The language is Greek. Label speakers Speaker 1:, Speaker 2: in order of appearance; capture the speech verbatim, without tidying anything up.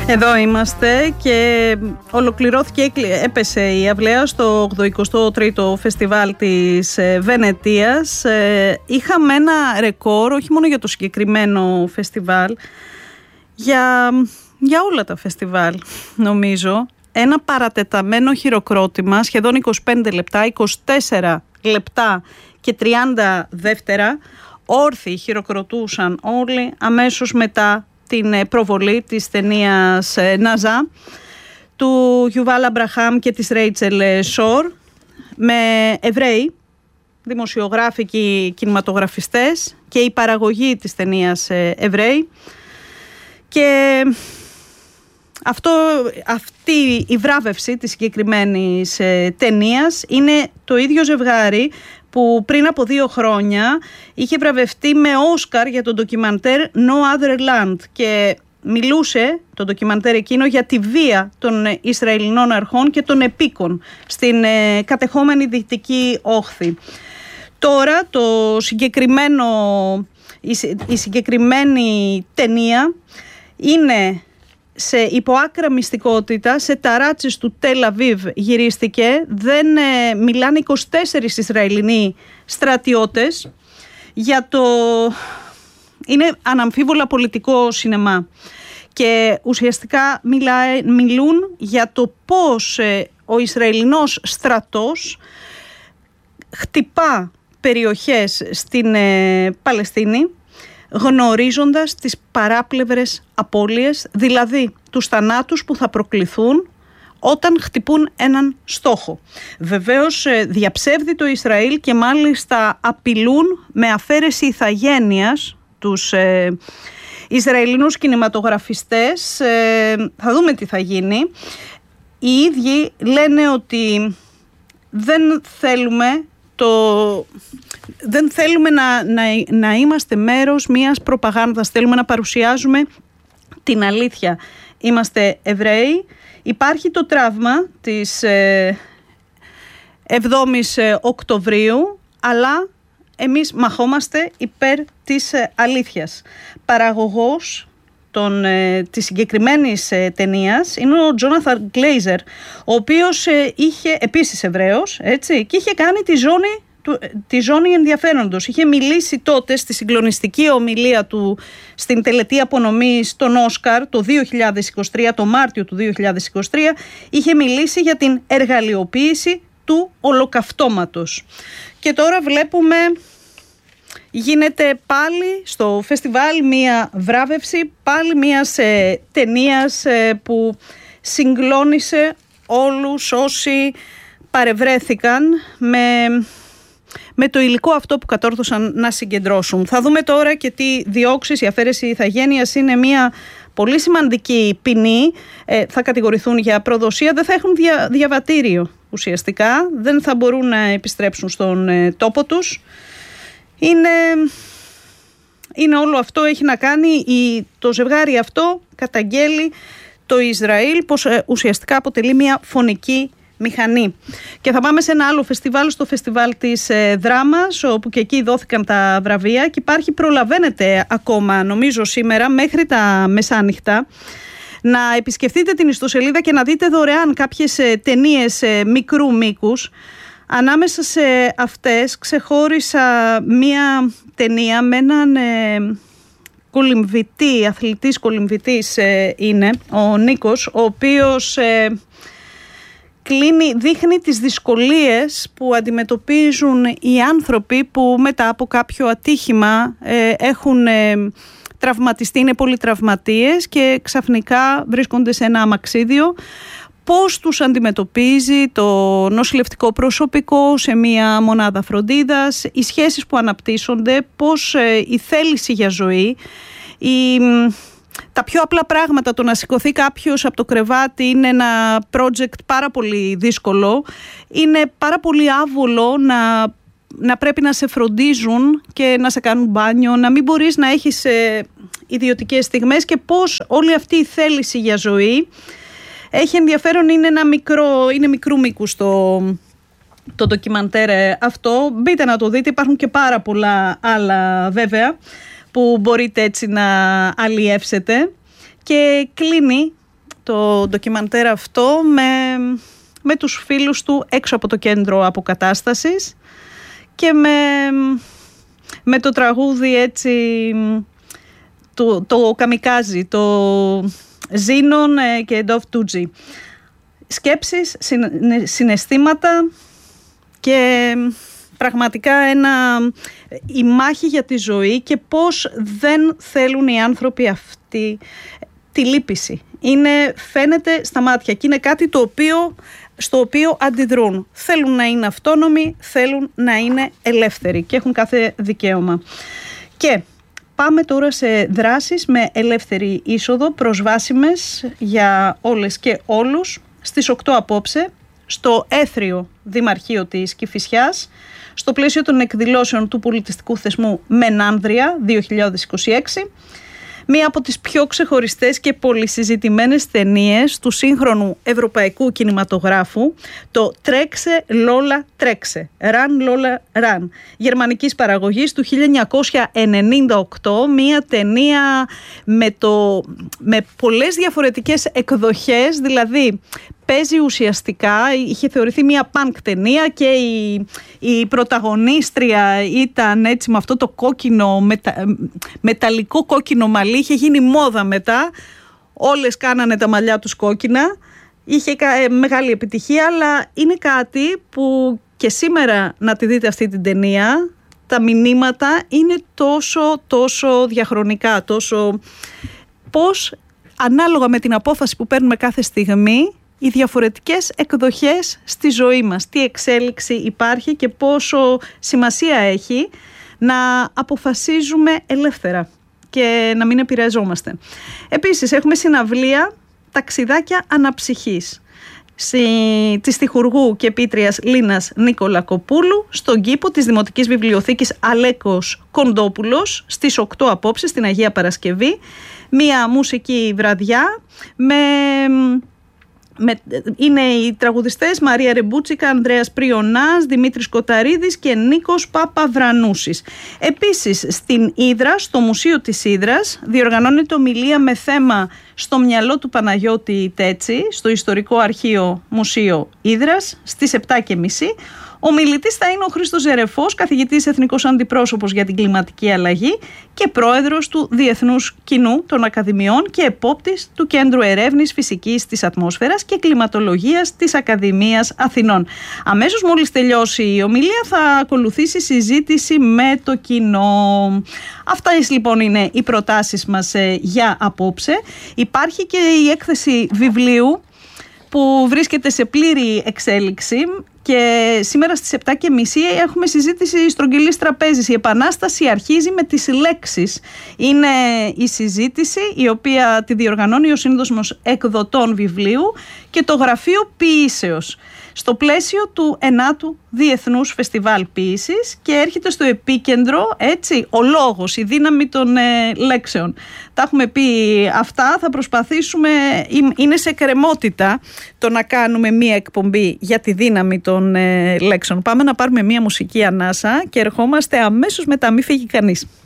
Speaker 1: Εδώ είμαστε και ολοκληρώθηκε, έπεσε η αυλαία στο ογδοηκοστό τρίτο φεστιβάλ της Βενετίας. Είχαμε ένα ρεκόρ, όχι μόνο για το συγκεκριμένο φεστιβάλ, για, για όλα τα φεστιβάλ νομίζω. Ένα παρατεταμένο χειροκρότημα, σχεδόν είκοσι πέντε λεπτά, είκοσι τέσσερα λεπτά και τριάντα δεύτερα. Όρθιοι χειροκροτούσαν όλοι αμέσως μετά την προβολή της ταινίας Ναζά του Γιουβάλ Αμπραχάμ και της Ρέιτσελ Σόρ, με Εβραίοι δημοσιογράφοι και κινηματογραφιστές και η παραγωγή της ταινίας Εβραίοι. Και αυτό, αυτή η βράβευση της συγκεκριμένης ταινίας είναι το ίδιο ζευγάρι που πριν από δύο χρόνια είχε βραβευτεί με Όσκαρ για το ντοκιμαντέρ No Other Land και μιλούσε το ντοκιμαντέρ εκείνο για τη βία των Ισραηλινών αρχών και των επίκων στην ε, κατεχόμενη Δυτική Όχθη. Τώρα το συγκεκριμένο, η, η συγκεκριμένη ταινία είναι σε υποάκρα μυστικότητα, σε ταράτσες του Τελ Αβίβ γυρίστηκε. Δεν ε, μιλάνε είκοσι τέσσερις Ισραηλινοί στρατιώτες για το... Είναι αναμφίβολα πολιτικό σινεμά και ουσιαστικά μιλάει, μιλούν για το πώς ε, ο Ισραηλινός στρατός χτυπά περιοχές στην ε, Παλαιστίνη, γνωρίζοντας τις παράπλευρες απώλειες, δηλαδή τους θανάτους που θα προκληθούν όταν χτυπούν έναν στόχο. Βεβαίως διαψεύδει το Ισραήλ και μάλιστα απειλούν με αφαίρεση ηθαγένειας τους ε, Ισραηλινούς κινηματογραφιστές. Ε, θα δούμε τι θα γίνει. Οι ίδιοι λένε ότι δεν θέλουμε το... Δεν θέλουμε να, να, να είμαστε μέρος μιας προπαγάνδας. Θέλουμε να παρουσιάζουμε την αλήθεια. Είμαστε Εβραίοι. Υπάρχει το τραύμα της ε, εβδόμης Οκτωβρίου, αλλά εμείς μαχόμαστε υπέρ της ε, αλήθειας. Παραγωγός των, ε, της συγκεκριμένης ε, ταινίας είναι ο Τζόναθαν Γκλέιζερ, ο οποίος ε, είχε επίσης Εβραίος, έτσι, και είχε κάνει τη ζώνη τη ζώνη ενδιαφέροντος. Είχε μιλήσει τότε στη συγκλονιστική ομιλία του στην τελετή απονομής των Όσκαρ το δύο χιλιάδες είκοσι τρία, το Μάρτιο του δύο χιλιάδες είκοσι τρία, είχε μιλήσει για την εργαλειοποίηση του ολοκαυτώματος. Και τώρα βλέπουμε γίνεται πάλι στο φεστιβάλ μία βράβευση, πάλι μίας ε, ταινίας ε, που συγκλώνησε όλους όσοι παρευρέθηκαν με... με το υλικό αυτό που κατόρθωσαν να συγκεντρώσουν. Θα δούμε τώρα και τι διώξεις. Η αφαίρεση ηθαγένειας είναι μια πολύ σημαντική ποινή. Ε, θα κατηγορηθούν για προδοσία, δεν θα έχουν δια, διαβατήριο ουσιαστικά, δεν θα μπορούν να επιστρέψουν στον ε, τόπο τους. Είναι, είναι όλο αυτό, έχει να κάνει, η, το ζευγάρι αυτό καταγγέλει το Ισραήλ πως ε, ουσιαστικά αποτελεί μια φωνική μηχανή. Και θα πάμε σε ένα άλλο φεστιβάλ, στο φεστιβάλ της ε, Δράμας, όπου και εκεί δόθηκαν τα βραβεία και υπάρχει, προλαβαίνετε ακόμα νομίζω σήμερα μέχρι τα μεσάνυχτα να επισκεφτείτε την ιστοσελίδα και να δείτε δωρεάν κάποιες ε, ταινίες ε, μικρού μήκους. Ανάμεσα σε αυτές ξεχώρισα μία ταινία με έναν ε, κολυμβητή, αθλητής κολυμβητής ε, είναι ο Νίκος, ο οποίος ε, κλείνει, δείχνει τις δυσκολίες που αντιμετωπίζουν οι άνθρωποι που μετά από κάποιο ατύχημα ε, έχουν ε, τραυματιστεί, είναι πολυτραυματίες και ξαφνικά βρίσκονται σε ένα αμαξίδιο. Πώς τους αντιμετωπίζει το νοσηλευτικό προσωπικό σε μια μονάδα φροντίδας, οι σχέσεις που αναπτύσσονται, πώς ε, η θέληση για ζωή, η... τα πιο απλά πράγματα, το να σηκωθεί κάποιος από το κρεβάτι είναι ένα project πάρα πολύ δύσκολο. Είναι πάρα πολύ άβολο να, να πρέπει να σε φροντίζουν και να σε κάνουν μπάνιο, να μην μπορείς να έχεις ε, ιδιωτικές στιγμές και πώς όλη αυτή η θέληση για ζωή έχει ενδιαφέρον. Είναι ένα μικρό, είναι μικρού μήκους το, το ντοκιμαντέρ αυτό. Μπείτε να το δείτε, υπάρχουν και πάρα πολλά άλλα βέβαια που μπορείτε έτσι να αλλιεύσετε. Και κλείνει το ντοκιμαντέρ αυτό με, με τους φίλους του έξω από το κέντρο αποκατάστασης και με, με το τραγούδι έτσι, το, το καμικάζι, το Ζήνων και Ντοφ Τούτζι. Σκέψεις, συναισθήματα και πραγματικά ένα, η μάχη για τη ζωή και πώς δεν θέλουν οι άνθρωποι αυτοί τη λύπηση. Είναι, φαίνεται στα μάτια και είναι κάτι το οποίο, στο οποίο αντιδρούν. Θέλουν να είναι αυτόνομοι, θέλουν να είναι ελεύθεροι και έχουν κάθε δικαίωμα. Και πάμε τώρα σε δράσεις με ελεύθερη είσοδο, προσβάσιμες για όλες και όλους, στις οκτώ απόψε, στο Έθριο Δημαρχείο της Κηφισιάς, στο πλαίσιο των εκδηλώσεων του πολιτιστικού θεσμού Μενάνδρια δύο χιλιάδες είκοσι έξι. Μία από τις πιο ξεχωριστές και πολυσυζητημένες ταινίες του σύγχρονου ευρωπαϊκού κινηματογράφου, το «Τρέξε Λόλα Τρέξε», «Run Lola Run», γερμανικής παραγωγής του χίλια εννιακόσια ενενήντα οκτώ, μία ταινία με, το, με πολλές διαφορετικές εκδοχές, δηλαδή παίζει ουσιαστικά, είχε θεωρηθεί μια πανκ ταινία και η, η πρωταγωνίστρια ήταν έτσι με αυτό το κόκκινο, μετα, μεταλλικό κόκκινο μαλλί, είχε γίνει μόδα μετά, όλες κάνανε τα μαλλιά τους κόκκινα, είχε μεγάλη επιτυχία, αλλά είναι κάτι που και σήμερα να τη δείτε αυτή την ταινία, τα μηνύματα είναι τόσο τόσο διαχρονικά, τόσο πώς ανάλογα με την απόφαση που παίρνουμε κάθε στιγμή, οι διαφορετικές εκδοχές στη ζωή μας, τι εξέλιξη υπάρχει και πόσο σημασία έχει να αποφασίζουμε ελεύθερα και να μην επηρεαζόμαστε. Επίσης έχουμε συναυλία «Ταξιδάκια αναψυχής» της στιχουργού και ποιήτριας Λίνας Νικολακοπούλου στον κήπο της Δημοτικής Βιβλιοθήκης Αλέκος Κοντόπουλος στις οκτώ απόψε στην Αγία Παρασκευή. Μία μουσική βραδιά με... Με, είναι οι τραγουδιστές Μαρία Ρεμπούτσικα, Ανδρέας Πριονάς, Δημήτρης Κοταρίδης και Νίκος Παπαβρανούσης. Επίσης στην Ύδρα, στο Μουσείο της Ύδρας, διοργανώνεται ομιλία με θέμα «Στο μυαλό του Παναγιώτη Τέτση» στο Ιστορικό Αρχείο Μουσείο Ύδρας στις επτά και μισή. Ο μιλητής θα είναι ο Χρήστος Ζερεφός, καθηγητής εθνικός αντιπρόσωπος για την κλιματική αλλαγή και πρόεδρος του Διεθνούς Κοινού των Ακαδημιών και επόπτης του Κέντρου Ερεύνης Φυσικής της Ατμόσφαιρας και Κλιματολογίας της Ακαδημίας Αθηνών. Αμέσως μόλις τελειώσει η ομιλία θα ακολουθήσει συζήτηση με το κοινό. Αυτές λοιπόν είναι οι προτάσεις μας ε, για απόψε. Υπάρχει και η έκθεση βιβλίου που βρίσκεται σε πλήρη εξέλιξη και σήμερα στις επτά και μισή έχουμε συζήτηση στρογγυλής τραπέζης. Η επανάσταση αρχίζει με τις λέξεις. Είναι η συζήτηση η οποία τη διοργανώνει ο Σύνδεσμος Εκδοτών Βιβλίου και το Γραφείο Ποιήσεως στο πλαίσιο του ενάτου Διεθνούς Φεστιβάλ Ποίησης και έρχεται στο επίκεντρο έτσι ο λόγος, η δύναμη των ε, λέξεων. Τα έχουμε πει αυτά, θα προσπαθήσουμε, είναι σε κρεμότητα το να κάνουμε μία εκπομπή για τη δύναμη των ε, λέξεων. Πάμε να πάρουμε μία μουσική ανάσα και ερχόμαστε αμέσως μετά, μη φύγει κανείς.